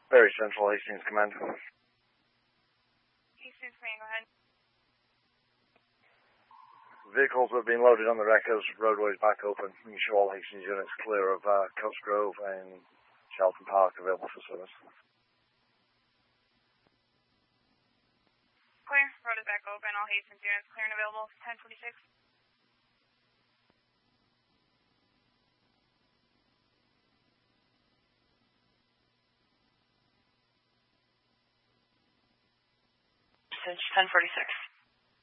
Very Central, Hastings Command. Hastings Command, go ahead. Vehicles are being loaded on the wreckers, roadways back open. You can show all Hastings units clear of Coates Grove and Charlton Park available for service. Clear, road is back open, all Hastings units clear and available, 1046. Message 1046.